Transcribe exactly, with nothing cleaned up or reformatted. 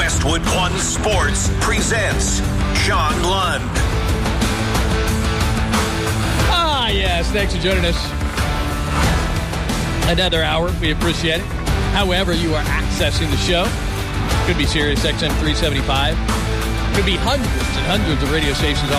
Westwood One Sports presents Sean Lund. Ah, yes. Thanks for joining us. Another hour. We appreciate it. However you are accessing the show. Could be Sirius X M three seventy-five. Could be hundreds and hundreds of radio stations all